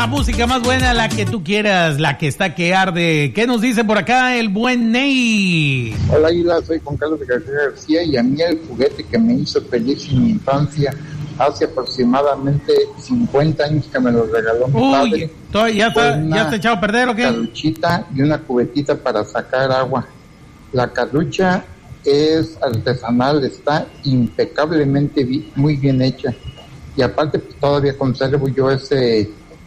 La música más buena, la que tú quieras, la que está que arde. ¿Qué nos dice por acá el buen Ney? Hola, Águila, soy Juan Carlos de García y a mí el juguete que me hizo feliz en mi infancia hace aproximadamente 50 años que me lo regaló mi padre. ¿Ya está echado a perder o qué? Una carruchita y una cubetita para sacar agua. La carrucha es artesanal, está impecablemente muy bien hecha. Y aparte pues, todavía conservo yo ese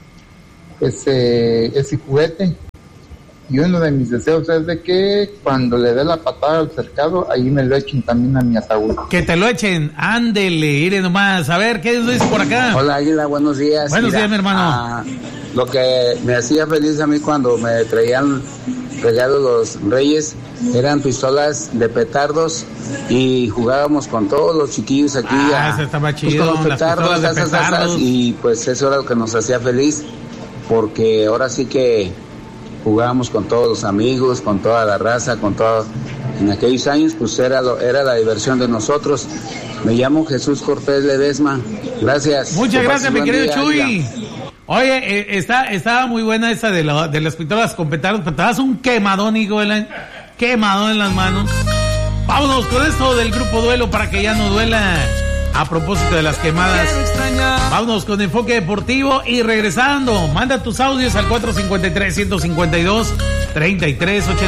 juguete. Y uno de mis deseos es de que cuando le dé la patada al cercado, ahí me lo echen también a mi ataúd. Que te lo echen, ándele, iré nomás. A ver, ¿qué dice por acá? Hola, Águila, buenos días. Buenos días, mi hermano. Lo que me hacía feliz a mí cuando me traían regalos los reyes eran pistolas de petardos y jugábamos con todos los chiquillos aquí. Eso estaba chido, con los petardos, y pues eso era lo que nos hacía feliz, porque ahora sí que jugábamos con todos los amigos, con toda la raza, con todo. En aquellos años pues era la diversión de nosotros. Me llamo Jesús Cortés Ledesma. Gracias. Muchas gracias, mi querido Chuy. Oye, estaba muy buena esa de las pistolas con petardos, pero te das un quemadón, igual, quemadón en las manos. Vámonos con esto del grupo Duelo para que ya no duela. A propósito de las quemadas, vámonos con Enfoque Deportivo y regresando, manda tus audios al 453-152-3380.